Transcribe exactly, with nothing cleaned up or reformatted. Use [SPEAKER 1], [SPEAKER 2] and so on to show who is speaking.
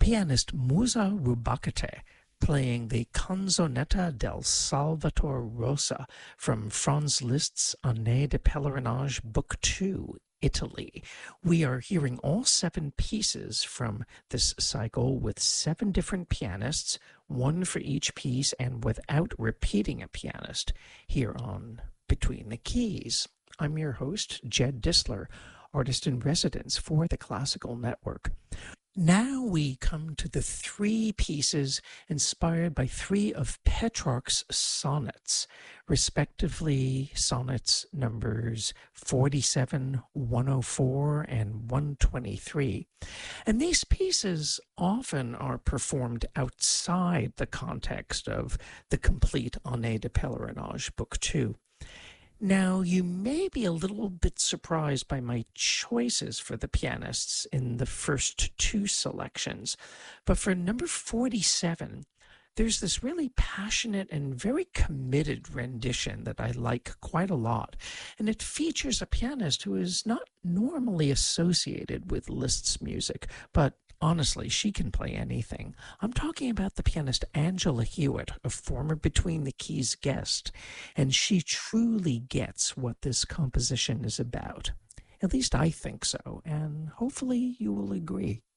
[SPEAKER 1] pianist Musa Rubacate playing the Canzonetta del Salvatore Rosa from Franz Liszt's Année de Pèlerinage, Book two, Italy. We are hearing all seven pieces from this cycle with seven different pianists, one for each piece and without repeating a pianist, here on Between the Keys. I'm your host, Jed Disler, artist in residence for the Classical Network. Now we come to the three pieces inspired by three of Petrarch's sonnets, respectively sonnets numbers forty-seven, one oh four, and one twenty-three. And these pieces often are performed outside the context of the complete Année de Pèlerinage, Book two. Now, you may be a little bit surprised by my choices for the pianists in the first two selections, but for number forty-seven, there's this really passionate and very committed rendition that I like quite a lot, and it features a pianist who is not normally associated with Liszt's music, but honestly, she can play anything. I'm talking about the pianist Angela Hewitt, a former Between the Keys guest, and she truly gets what this composition is about. At least I think so, and hopefully you will agree.